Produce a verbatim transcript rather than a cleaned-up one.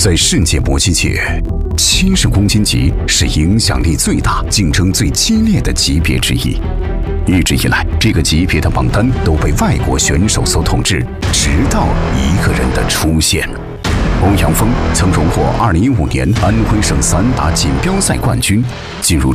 在世界搏击界，七十公斤级是影响力最大、竞争最激烈的级别之一。一直以来，这个级别的榜单都被外国选手所统治，直到一个人的出现。欧阳锋曾荣获二零一五年安徽省散打锦标赛冠军，进入